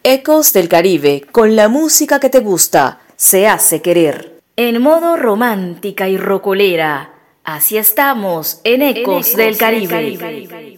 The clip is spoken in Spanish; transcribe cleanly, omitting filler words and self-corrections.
Ecos del Caribe, con la música que te gusta, se hace querer. En modo romántica y rocolera, así estamos en Ecos del Caribe.